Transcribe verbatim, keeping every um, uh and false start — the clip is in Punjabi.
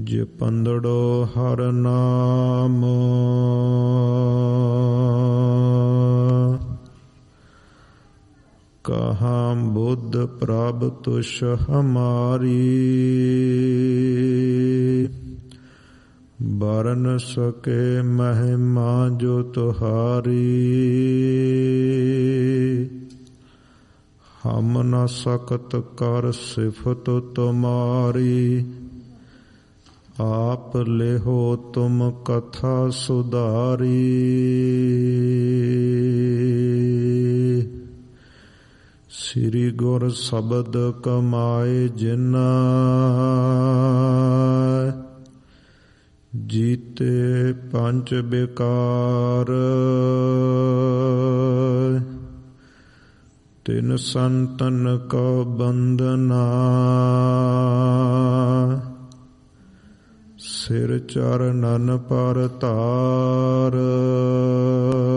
ਜਪੰਦੜੋ ਹਰ ਨਾਮ ਕਹਾਂ ਬੁੱਧ ਪ੍ਰਭ ਤੁਸ਼ ਹਮਾਰੀ ਬਰਨ ਸਕੇ ਮਹਿਮਾ ਜੋ ਤੁਹਾਰੀ ਹਮ ਨ ਸਕਤ ਕਰ ਸਿਫਤ ਤੁਮਾਰੀ ਆਪ ਲਿਹੋ ਤੁਮ ਕਥਾ ਸੁਧਾਰੀ ਸ੍ਰੀ ਗੁਰ ਸ਼ਬਦ ਕਮਾਏ ਜਿਨਾ ਜੀਤੇ ਪੰਚ ਬਿਕਾਰ ਤਿਨ ਸੰਤਨ ਕੋ ਬੰਦਨਾ ਸਿਰ ਚਰਨਨ ਪਰ ਧਾਰ